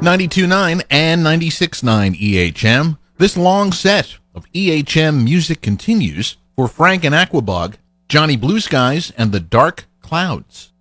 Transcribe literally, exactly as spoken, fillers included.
ninety-two point nine and ninety-six point nine E H M. This long set of E H M music continues for Frank and Aquabog, Johnny Blue Skies, and the Dark Clouds.